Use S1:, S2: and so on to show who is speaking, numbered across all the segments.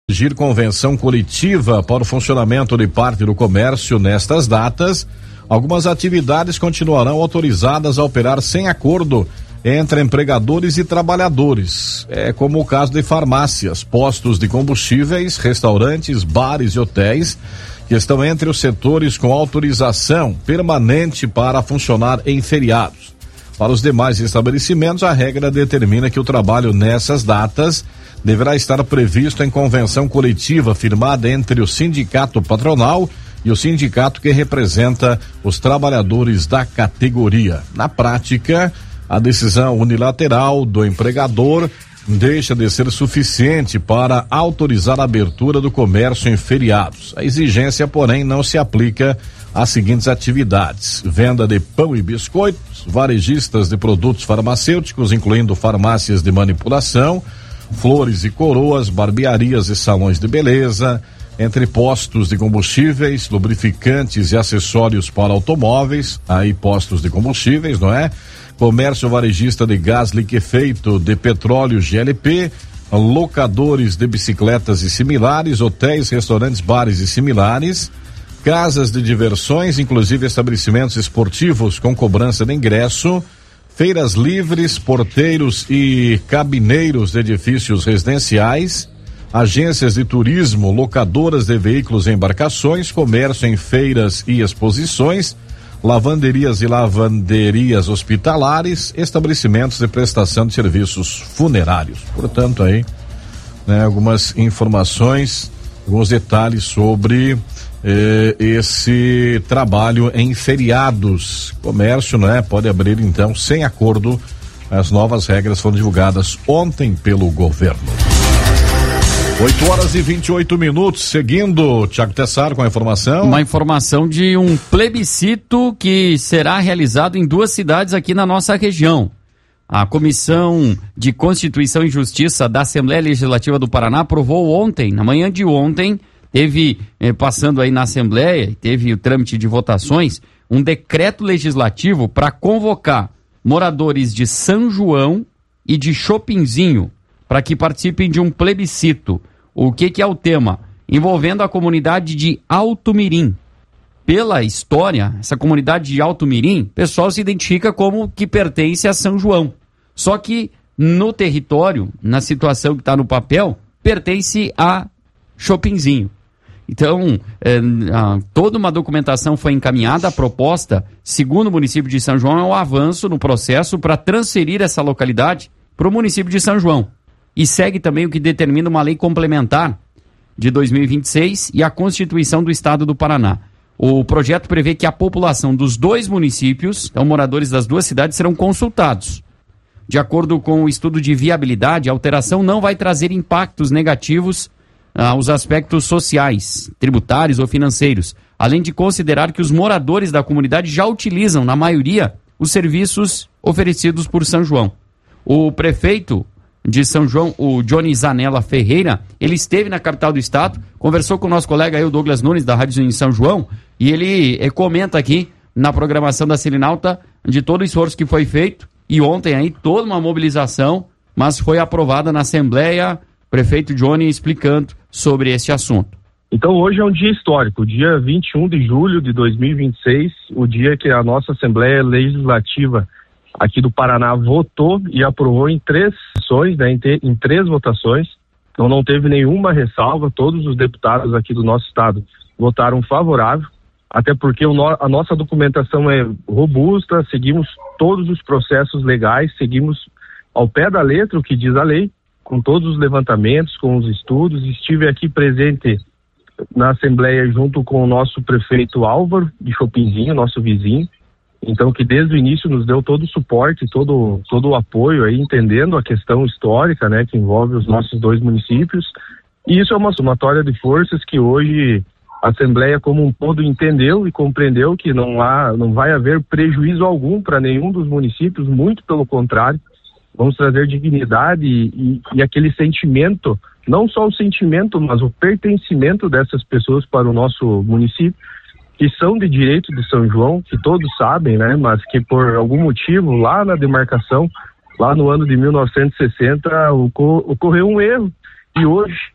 S1: Exigir convenção coletiva para o funcionamento de parte do comércio nestas datas. Algumas atividades continuarão autorizadas a operar sem acordo entre empregadores e trabalhadores. É como o caso de farmácias, postos de combustíveis, restaurantes, bares e hotéis, que estão entre os setores com autorização permanente para funcionar em feriados. Para os demais estabelecimentos, a regra determina que o trabalho nessas datas deverá estar previsto em convenção coletiva firmada entre o sindicato patronal e o sindicato que representa os trabalhadores da categoria. Na prática, a decisão unilateral do empregador deixa de ser suficiente para autorizar a abertura do comércio em feriados. A exigência, porém, não se aplica às seguintes atividades: venda de pão e biscoitos, varejistas de produtos farmacêuticos, incluindo farmácias de manipulação, flores e coroas, barbearias e salões de beleza, entre postos de combustíveis, lubrificantes e acessórios para automóveis, aí postos de combustíveis, não é? Comércio varejista de gás liquefeito, de petróleo GLP, locadores de bicicletas e similares, hotéis, restaurantes, bares e similares, casas de diversões, inclusive estabelecimentos esportivos com cobrança de ingresso, feiras livres, porteiros e cabineiros de edifícios residenciais, agências de turismo, locadoras de veículos e embarcações, comércio em feiras e exposições, lavanderias e lavanderias hospitalares, estabelecimentos de prestação de serviços funerários. Portanto, aí, né, algumas informações, alguns detalhes sobre esse trabalho em feriados. Comércio, né, pode abrir então sem acordo. As novas regras foram divulgadas ontem pelo governo. 8h28, seguindo, Thiago Tessaro com a informação.
S2: Uma informação de um plebiscito que será realizado em 2 cidades aqui na nossa região. A Comissão de Constituição e Justiça da Assembleia Legislativa do Paraná aprovou ontem, na manhã de ontem, teve, passando aí na Assembleia, teve o trâmite de votações, um decreto legislativo para convocar moradores de São João e de Chopinzinho para que participem de um plebiscito. O que é o tema? Envolvendo a comunidade de Alto Mirim. Pela história, essa comunidade de Alto Mirim, o pessoal se identifica como que pertence a São João. Só que no território, na situação que está no papel, pertence a Chopinzinho. Então, toda uma documentação foi encaminhada. A proposta, segundo o município de São João, é um avanço no processo para transferir essa localidade para o município de São João. E segue também o que determina uma lei complementar de 2026 e a Constituição do Estado do Paraná. O projeto prevê que a população dos 2 municípios, então moradores das 2 cidades, serão consultados. De acordo com o estudo de viabilidade, a alteração não vai trazer impactos negativos aos aspectos sociais, tributários ou financeiros, além de considerar que os moradores da comunidade já utilizam, na maioria, os serviços oferecidos por São João. O prefeito de São João, o Johnny Zanella Ferreira, ele esteve na capital do estado, conversou com o nosso colega aí, o Douglas Nunes, da Rádio em São João, e ele comenta aqui na programação da Selinalta de todo o esforço que foi feito, e ontem aí toda uma mobilização, mas foi aprovada na Assembleia, prefeito Johnny explicando sobre esse assunto.
S3: Então hoje é um dia histórico, dia 21 de julho de 2026, o dia que a nossa Assembleia Legislativa aqui do Paraná votou e aprovou em 3 sessões, né, em 3 votações. Então não teve nenhuma ressalva, todos os deputados aqui do nosso estado votaram favorável, até porque a nossa documentação é robusta, seguimos todos os processos legais, seguimos ao pé da letra o que diz a lei, com todos os levantamentos, com os estudos. Estive aqui presente na Assembleia junto com o nosso prefeito Álvaro de Chopinzinho, nosso vizinho, então que desde o início nos deu todo o suporte, todo o apoio aí, entendendo a questão histórica, né, que envolve os nossos 2 municípios. E isso é uma somatória de forças que hoje a Assembleia como um todo entendeu e compreendeu que não vai haver prejuízo algum para nenhum dos municípios, muito pelo contrário, vamos trazer dignidade e aquele sentimento, não só o sentimento, mas o pertencimento dessas pessoas para o nosso município, que são de direito de São João, que todos sabem, né, mas que por algum motivo lá na demarcação, lá no ano de 1960, ocorreu um erro, e hoje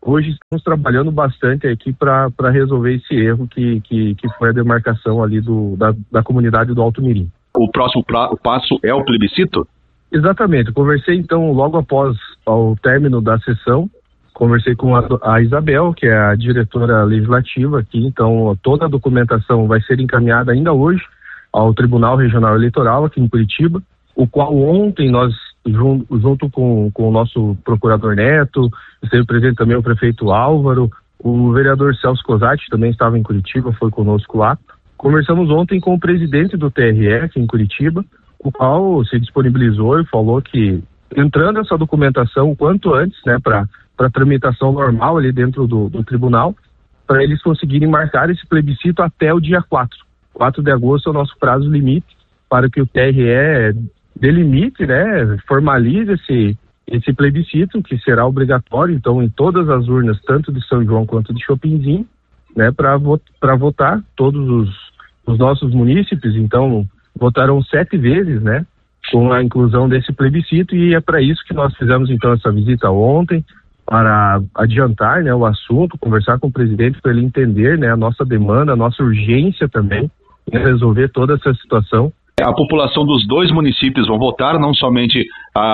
S3: hoje estamos trabalhando bastante aqui para resolver esse erro que foi a demarcação ali da comunidade do Alto Mirim.
S4: O próximo passo é o plebiscito?
S3: Exatamente, eu conversei então logo após o término da sessão, conversei com a Isabel, que é a diretora legislativa aqui, então toda a documentação vai ser encaminhada ainda hoje ao Tribunal Regional Eleitoral aqui em Curitiba, o qual ontem nós, junto com o nosso procurador Neto, esteve presente também o prefeito Álvaro, o vereador Celso Cosati também estava em Curitiba, foi conosco lá. Conversamos ontem com o presidente do TRE aqui em Curitiba, o qual se disponibilizou e falou que, entrando essa documentação o quanto antes, né, para tramitação normal ali dentro do tribunal, para eles conseguirem marcar esse plebiscito até o dia 4. 4 de agosto é o nosso prazo limite para que o TRE delimite, né, formalize esse plebiscito, que será obrigatório, então, em todas as urnas, tanto de São João quanto de Chopinzinho, né, para votar todos os nossos munícipes. Então, votaram 7 vezes, né, com a inclusão desse plebiscito, e é para isso que nós fizemos, então, essa visita ontem, para adiantar, né, o assunto, conversar com o presidente para ele entender, né, a nossa demanda, a nossa urgência também em resolver toda essa situação.
S4: A população dos 2 municípios vão votar, não somente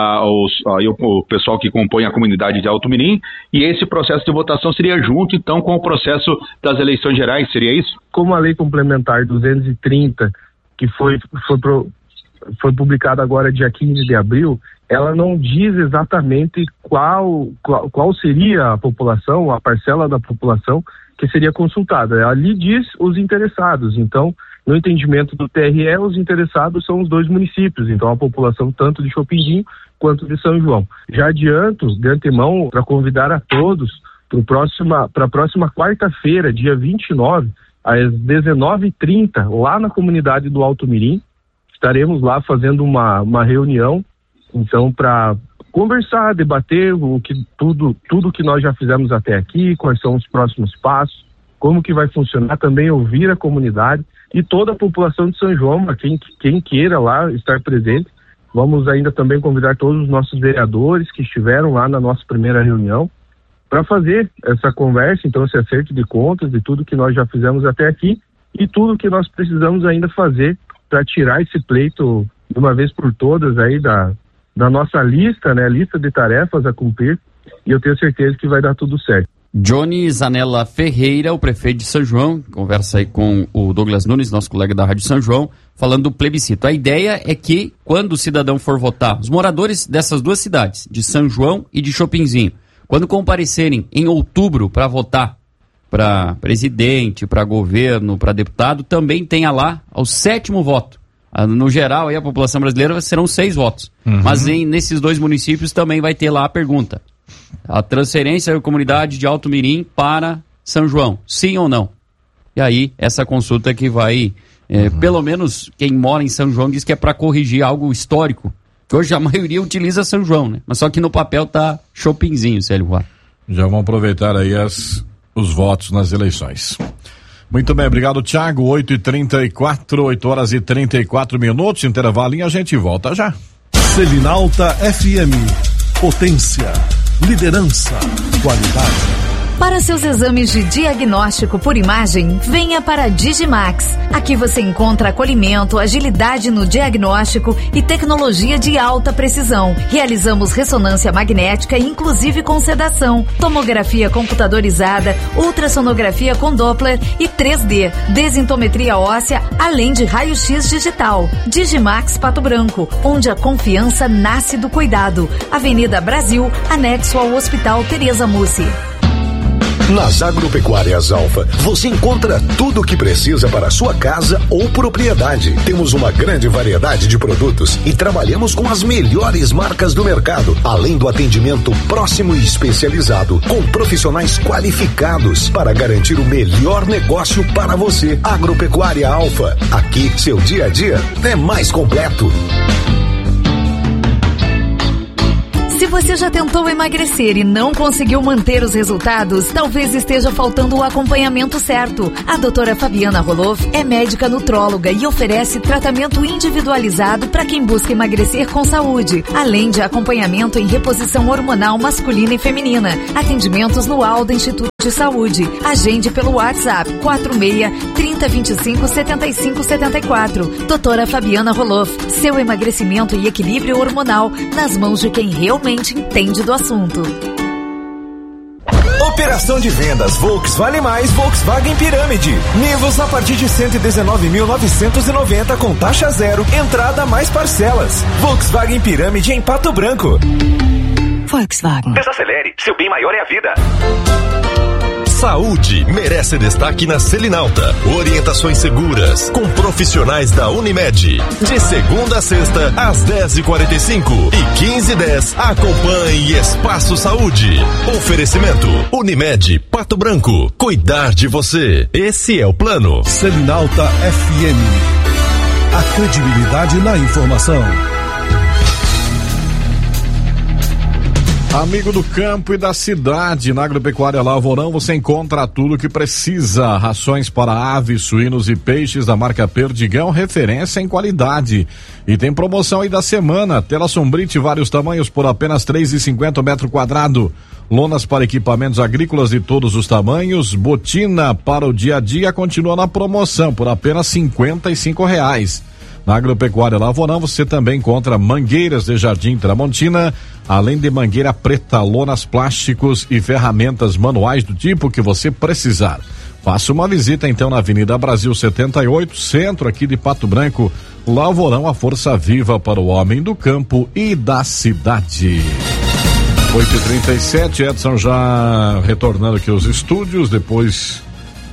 S4: o pessoal que compõe a comunidade de Alto Mirim, e esse processo de votação seria junto, então, com o processo das eleições gerais, seria isso?
S3: Como a Lei Complementar 230, que foi publicada agora dia 15 de abril, ela não diz exatamente qual seria a população, a parcela da população que seria consultada. Ali diz os interessados. Então, no entendimento do TRE, os interessados são os 2 municípios, então a população tanto de Chopinzinho quanto de São João. Já adianto, de antemão, para convidar a todos para a próxima quarta-feira, dia 29, às 19h30, lá na comunidade do Alto Mirim. Estaremos lá fazendo uma reunião, então, para conversar, debater tudo que nós já fizemos até aqui, quais são os próximos passos, como que vai funcionar, também ouvir a comunidade e toda a população de São João, quem queira lá estar presente. Vamos ainda também convidar todos os nossos vereadores que estiveram lá na nossa primeira reunião para fazer essa conversa, então, esse acerto de contas de tudo que nós já fizemos até aqui e tudo que nós precisamos ainda fazer para tirar esse pleito de uma vez por todas aí da nossa lista, né, lista de tarefas a cumprir, e eu tenho certeza que vai dar tudo certo.
S2: Johnny Zanella Ferreira, o prefeito de São João, conversa aí com o Douglas Nunes, nosso colega da Rádio São João, falando do plebiscito. A ideia é que, quando o cidadão for votar, os moradores dessas 2 cidades, de São João e de Chopinzinho, quando comparecerem em outubro para votar para presidente, para governo, para deputado, também tenha lá o 7º voto. No geral, aí a população brasileira serão 6 votos. Mas nesses 2 municípios também vai ter lá a pergunta. A transferência da comunidade de Alto Mirim para São João, sim ou não? E aí, essa consulta que vai, pelo menos quem mora em São João diz que é para corrigir algo histórico, que hoje a maioria utiliza São João, né? Mas só que no papel tá Chopinzinho, Célio Roy.
S1: Já vão aproveitar aí os votos nas eleições. Muito bem, obrigado, Thiago. 8h34, 8h34, intervalo e a gente volta já.
S5: Selinalta FM, potência, liderança, qualidade.
S6: Para seus exames de diagnóstico por imagem, venha para a Digimax. Aqui você encontra acolhimento, agilidade no diagnóstico e tecnologia de alta precisão. Realizamos ressonância magnética, inclusive com sedação, tomografia computadorizada, ultrassonografia com Doppler e 3D, desintometria óssea, além de raio-x digital. Digimax Pato Branco, onde a confiança nasce do cuidado. Avenida Brasil, anexo ao Hospital Tereza Mussi.
S7: Nas Agropecuárias Alfa, você encontra tudo o que precisa para a sua casa ou propriedade. Temos uma grande variedade de produtos e trabalhamos com as melhores marcas do mercado, além do atendimento próximo e especializado, com profissionais qualificados para garantir o melhor negócio para você. Agropecuária Alfa, aqui seu dia a dia é mais completo.
S6: Se Se você já tentou emagrecer e não conseguiu manter os resultados, talvez esteja faltando o acompanhamento certo. A doutora Fabiana Roloff é médica nutróloga e oferece tratamento individualizado para quem busca emagrecer com saúde, além de acompanhamento em reposição hormonal masculina e feminina. Atendimentos no Alda Instituto de Saúde. Agende pelo WhatsApp 46-3025-7574. Doutora Fabiana Roloff, seu emagrecimento e equilíbrio hormonal nas mãos de quem realmente entende do assunto.
S8: Operação de vendas Volks Vale Mais Volkswagen Pirâmide. Nivus a partir de 119.990 com taxa zero, entrada mais parcelas. Volkswagen Pirâmide em Pato Branco.
S9: Volkswagen.
S8: Desacelere, seu bem maior é a vida.
S10: Saúde merece destaque na Selinalta. Orientações seguras com profissionais da Unimed. De segunda a sexta, às 10h45 e 15h10, acompanhe Espaço Saúde. Oferecimento Unimed Pato Branco. Cuidar de você. Esse é o plano.
S5: Selinalta FM. A credibilidade na informação.
S1: Amigo do campo e da cidade, na Agropecuária Lavorão você encontra tudo o que precisa. Rações para aves, suínos e peixes da marca Perdigão, referência em qualidade. E tem promoção aí da semana, tela Sombrite, vários tamanhos por apenas R$3,50 metro quadrado. Lonas para equipamentos agrícolas de todos os tamanhos. Botina para o dia a dia continua na promoção por apenas R$55. Na Agropecuária Lavorão você também encontra mangueiras de Jardim Tramontina, além de mangueira preta, lonas plásticos e ferramentas manuais do tipo que você precisar. Faça uma visita então na Avenida Brasil 78, centro aqui de Pato Branco. Lavorão, a força viva para o homem do campo e da cidade. 8h37, Edson já retornando aqui aos estúdios, depois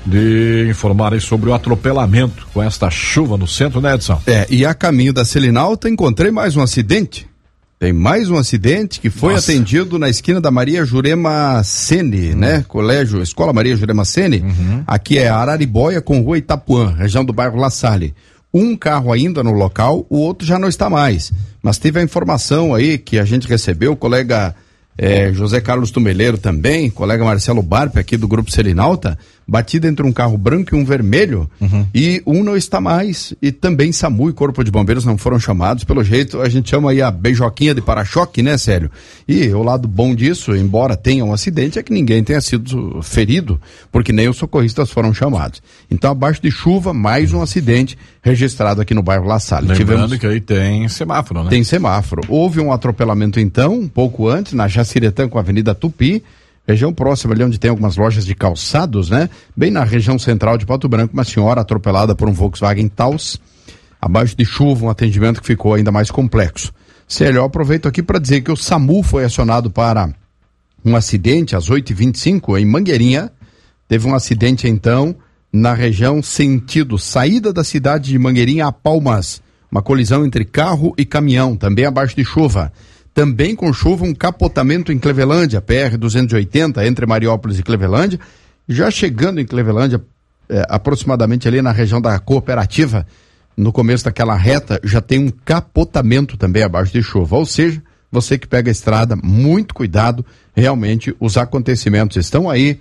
S1: de informarem sobre o atropelamento com esta chuva no centro, né, Edson?
S11: E a caminho da Selinalta encontrei mais um acidente. Tem mais um acidente que foi atendido na esquina da Maria Jurema Sene, né? Escola Maria Jurema Sene. Aqui é Araribóia com Rua Itapuã, região do bairro La Salle. Um carro ainda no local, o outro já não está mais. Mas teve a informação aí que a gente recebeu, o colega José Carlos Tumeleiro também, colega Marcelo Barpe aqui do Grupo Selinalta, batida entre um carro branco e um vermelho, e um não está mais, e também SAMU e Corpo de Bombeiros não foram chamados, pelo jeito a gente chama aí a beijoquinha de para-choque, né, Célio? E o lado bom disso, embora tenha um acidente, é que ninguém tenha sido ferido, porque nem os socorristas foram chamados. Então, abaixo de chuva, mais um acidente registrado aqui no bairro La Salle.
S1: Lembrando que aí tem semáforo, né?
S11: Tem semáforo. Houve um atropelamento então, um pouco antes, na Jaciretã com a Avenida Tupi, região próxima ali onde tem algumas lojas de calçados, né? Bem na região central de Pato Branco, uma senhora atropelada por um Volkswagen Taos. Abaixo de chuva, um atendimento que ficou ainda mais complexo. Célio, eu aproveito aqui para dizer que o SAMU foi acionado para um acidente às 8h25 em Mangueirinha. Teve um acidente então na região sentido saída da cidade de Mangueirinha a Palmas. Uma colisão entre carro e caminhão, também abaixo de chuva. Também com chuva, um capotamento em Clevelândia, PR-280, entre Mariópolis e Clevelândia. Já chegando em Clevelândia, aproximadamente ali na região da Cooperativa, no começo daquela reta, já tem um capotamento também abaixo de chuva. Ou seja, você que pega a estrada, muito cuidado, realmente os acontecimentos estão aí,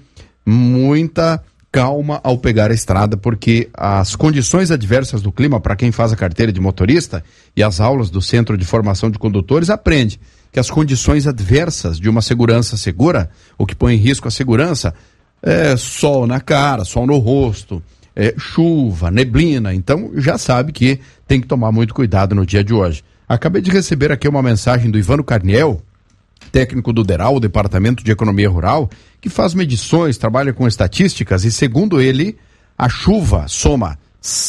S11: muita calma ao pegar a estrada, porque as condições adversas do clima, para quem faz a carteira de motorista e as aulas do Centro de Formação de Condutores, aprende que as condições adversas de uma segurança segura, o que põe em risco a segurança, é sol na cara, sol no rosto, chuva, neblina. Então já sabe que tem que tomar muito cuidado no dia de hoje. Acabei de receber aqui uma mensagem do Ivano Carniel, técnico do DERAL, o Departamento de Economia Rural, que faz medições, trabalha com estatísticas e, segundo ele, a chuva soma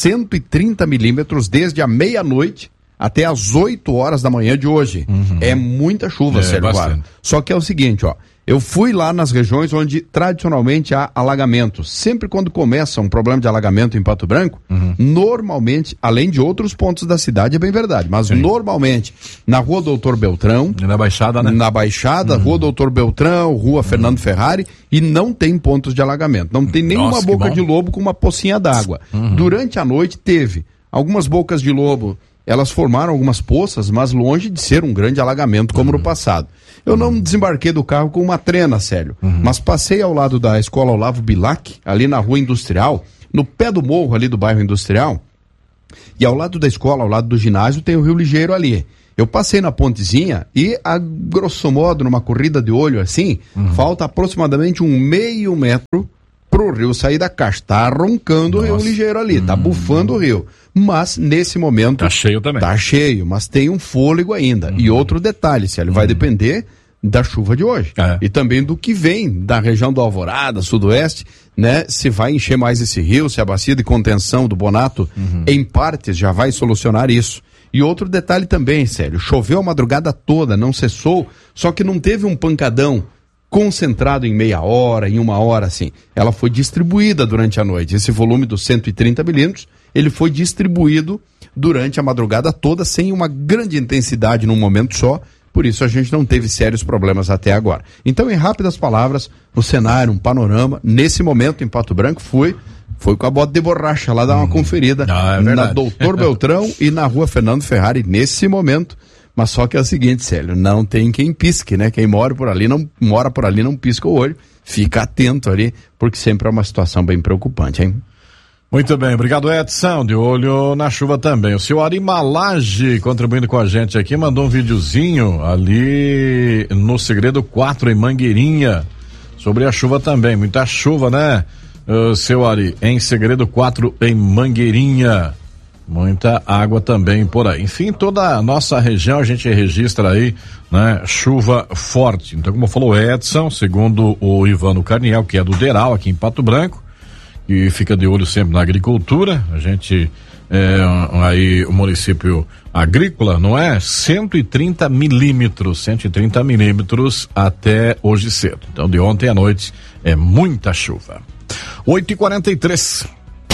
S11: 130 milímetros desde a meia-noite até as 8 horas da manhã de hoje. É muita chuva, Sérgio Guara. Só que é o seguinte, eu fui lá nas regiões onde tradicionalmente há alagamentos. Sempre quando começa um problema de alagamento em Pato Branco, normalmente, além de outros pontos da cidade, é bem verdade, mas normalmente na Rua Doutor Beltrão,
S1: e na Baixada, né?
S11: Na Baixada, Rua Doutor Beltrão, Rua Fernando Ferrari, e não tem pontos de alagamento. Não tem nenhuma boca de lobo com uma pocinha d'água. Durante a noite teve algumas bocas de lobo elas formaram algumas poças, mas longe de ser um grande alagamento como no passado. Eu não desembarquei do carro com uma trena, Célio, mas passei ao lado da escola Olavo Bilac, ali na rua Industrial, no pé do morro ali do bairro Industrial, e ao lado da escola, ao lado do ginásio, tem o Rio Ligeiro ali. Eu passei na pontezinha e, a grosso modo, numa corrida de olho assim, falta aproximadamente um meio metro pro rio sair da caixa. Tá roncando o Rio Ligeiro ali, tá bufando o rio. Mas, nesse momento...
S1: Tá cheio também.
S11: Tá cheio, mas tem um fôlego ainda. E outro detalhe, Célio, vai depender da chuva de hoje. E também do que vem da região do Alvorada, sudoeste, né? Se vai encher mais esse rio, se a bacia de contenção do Bonato, em partes, já vai solucionar isso. E outro detalhe também, Célio, choveu a madrugada toda, não cessou, só que não teve um pancadão concentrado em meia hora, em uma hora, assim. Ela foi distribuída durante a noite. Esse volume dos 130 milímetros, ele foi distribuído durante a madrugada toda, sem uma grande intensidade num momento só, por isso a gente não teve sérios problemas até agora. Então, em rápidas palavras, o cenário, um panorama, nesse momento em Pato Branco, foi com a bota de borracha lá dar uma conferida na Doutor Beltrão e na rua Fernando Ferrari nesse momento. Mas só que é o seguinte, Célio, não tem quem pisque, né? Quem mora por ali não pisca o olho. Fica atento ali, porque sempre é uma situação bem preocupante, hein?
S1: Muito bem, obrigado, Edson. De olho na chuva também. O senhor Ari Malage, contribuindo com a gente aqui, mandou um videozinho ali no Segredo 4 em Mangueirinha, sobre a chuva também. Muita chuva, né? Seu Ari, em Segredo 4 em Mangueirinha, muita água também por aí. Enfim, toda a nossa região a gente registra aí, né, chuva forte. Então, como falou Edson, segundo o Ivano Carniel, que é do Deral, aqui em Pato Branco, e fica de olho sempre na agricultura, a gente aí o município agrícola, não é? 130 milímetros até hoje cedo. Então, de ontem à noite é muita chuva. 8h43.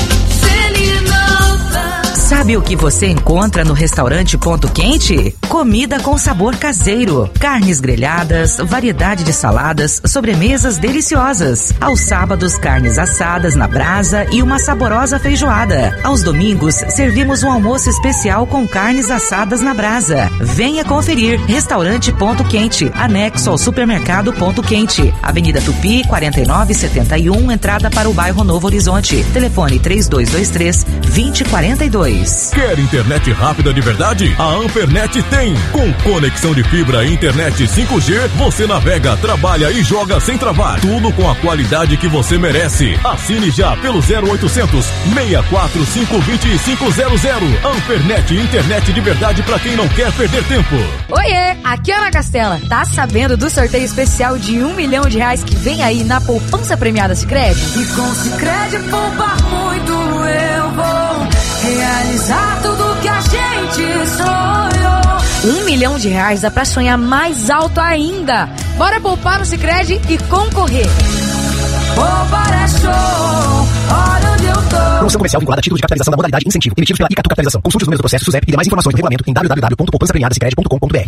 S12: Sabe o que você encontra no restaurante Ponto Quente? Comida com sabor caseiro, carnes grelhadas, variedade de saladas, sobremesas deliciosas. Aos sábados, carnes assadas na brasa e uma saborosa feijoada. Aos domingos, servimos um almoço especial com carnes assadas na brasa. Venha conferir. Restaurante Ponto Quente, anexo ao supermercado Ponto Quente. Avenida Tupi, 4971, entrada para o bairro Novo Horizonte. Telefone 3223-2042.
S10: Quer internet rápida de verdade? A Ampernet tem. Com conexão de fibra e internet 5G, você navega, trabalha e joga sem travar. Tudo com a qualidade que você merece. Assine já pelo 0800 645 2500. Ampernet, internet de verdade pra quem não quer perder tempo.
S13: Oiê, aqui é a Ana Castela. Tá sabendo do sorteio especial de R$1 milhão que vem aí na poupança premiada Sicredi?
S14: E com Sicredi poupar muito eu vou realizar tudo que a gente sonhou.
S13: R$1 milhão dá pra sonhar mais alto ainda. Bora poupar no Sicredi e concorrer.
S14: Poupar é show, olha onde eu tô.
S15: Promoção comercial vinculada a título de capitalização da modalidade incentivo, emitidos pela Icatu Capitalização. Consulte os números do processo SUSEP e demais informações no regulamento em www.poupançapremiadasicredi.com.br.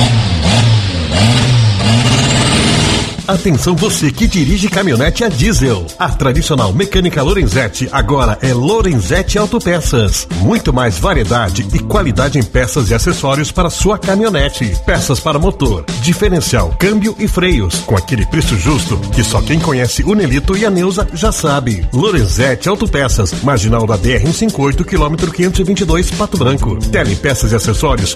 S10: Atenção você que dirige caminhonete a diesel. A tradicional mecânica Lorenzetti agora é Lorenzetti Autopeças. Muito mais variedade e qualidade em peças e acessórios para sua caminhonete. Peças para motor, diferencial, câmbio e freios. Com aquele preço justo que só quem conhece o Nelito e a Neuza já sabe. Lorenzetti Autopeças, marginal da BR-158, quilômetro 522, Pato Branco. Telepeças e acessórios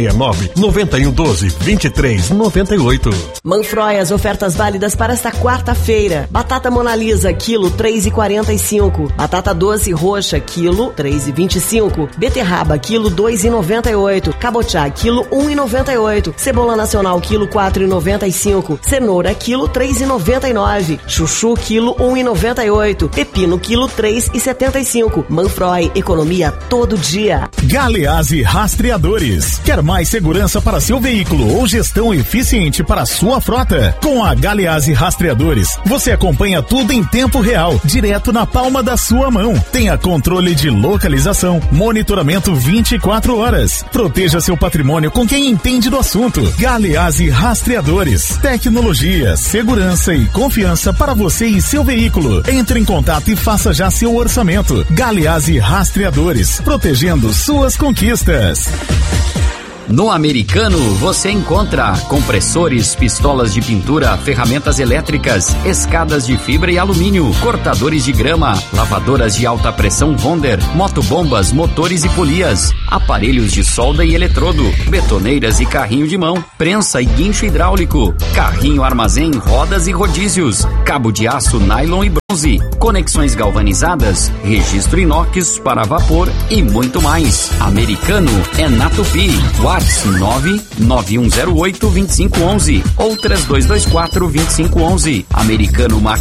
S10: 469-9112-2398.
S16: Manfroy, as ofertas válidas para esta quarta-feira. Batata Monalisa, quilo 3,45. Batata doce roxa, quilo 3,25. Beterraba, quilo 2,98. Cabotiá, quilo 1,98. Cebola nacional, quilo 4,95. Cenoura, quilo 3,99. Chuchu, quilo 1,98. Pepino, quilo 3,75. Manfroy, economia todo dia.
S17: Galeazzi Rastreadores. Quer mais segurança para seu veículo ou gestão eficiente para sua frota? Com a Galeazzi Rastreadores, você acompanha tudo em tempo real, direto na palma da sua mão. Tenha controle de localização, monitoramento 24 horas. Proteja seu patrimônio com quem entende do assunto. Galeazzi Rastreadores. Tecnologia, segurança e confiança para você e seu veículo. Entre em contato e faça já seu orçamento. Galeazzi Rastreadores, protegendo sua suas conquistas.
S2: No Americano você encontra compressores, pistolas de pintura, ferramentas elétricas, escadas de fibra e alumínio, cortadores de grama, lavadoras de alta pressão Wonder, motobombas, motores e polias, aparelhos de solda e eletrodo, betoneiras e carrinho de mão, prensa e guincho hidráulico, carrinho armazém, rodas e rodízios, cabo de aço, nylon e bronze, conexões galvanizadas, registro inox para vapor e muito mais. Americano é na Tupi. WhatsApp 99108-2511 ou 3224-2511. Americano Máquinas